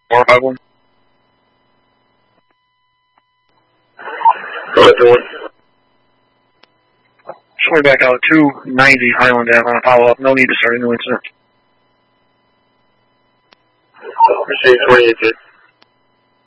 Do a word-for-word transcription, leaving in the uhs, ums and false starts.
four five one. Go ahead, one. Just back out two ninety Highland Ave on a follow-up. No need to start a new incident. Machine twenty-eight.